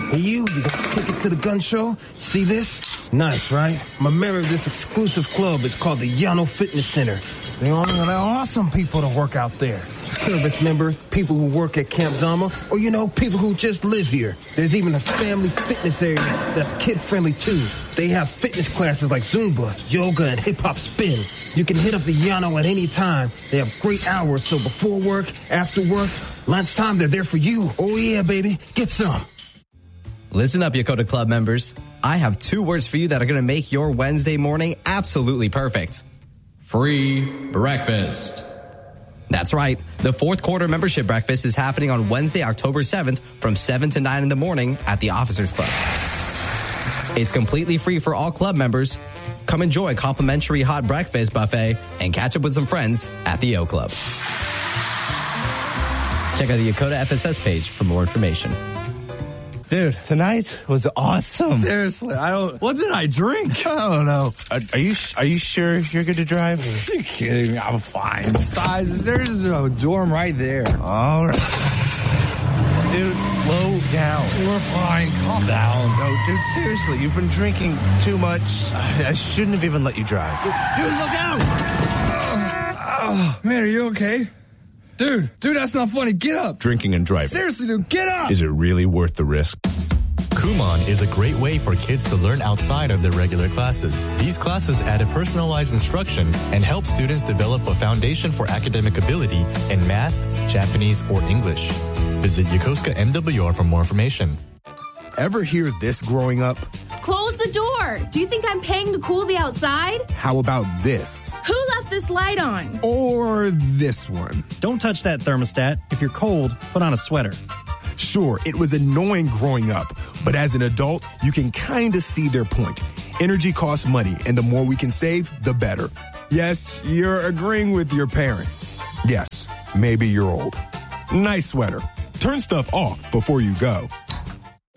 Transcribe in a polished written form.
Hey, you got tickets to the gun show? See this? Nice, right? I'm a member of this exclusive club. It's called the Yano Fitness Center. They only allow awesome people to work out there. Service members, people who work at Camp Zama, or, people who just live here. There's even a family fitness area that's kid-friendly, too. They have fitness classes like Zumba, yoga, and hip-hop spin. You can hit up the Yano at any time. They have great hours, so before work, after work, lunchtime, they're there for you. Oh, yeah, baby. Get some. Listen up, Yokota Club members. I have 2 words for you that are going to make your Wednesday morning absolutely perfect. Free breakfast. That's right. The 4th quarter membership breakfast is happening on Wednesday, October 7th from 7 to 9 in the morning at the Officers Club. It's completely free for all club members. Come enjoy a complimentary hot breakfast buffet and catch up with some friends at the O Club. Check out the Yokota FSS page for more information. Dude, tonight was awesome. Seriously, what did I drink? I don't know. Are you sure you're good to drive? Are you kidding me? I'm fine. Besides, there's a dorm right there. All right. Dude, slow down. We're fine. Calm down. No, dude, seriously, you've been drinking too much. I shouldn't have even let you drive. Dude, look out! Man, are you okay? Dude, that's not funny. Get up. Drinking and driving. Seriously, dude, get up. Is it really worth the risk? Kumon is a great way for kids to learn outside of their regular classes. These classes add a personalized instruction and help students develop a foundation for academic ability in math, Japanese, or English. Visit Yokosuka MWR for more information. Ever hear this growing up? Close the door. Do you think I'm paying to cool the outside? How about this? Who left this light on? Or this one? Don't touch that thermostat. If you're cold, put on a sweater. Sure, it was annoying growing up, but as an adult, you can kind of see their point. Energy costs money, and the more we can save, the better. Yes, you're agreeing with your parents. Yes, maybe you're old. Nice sweater. Turn stuff off before you go.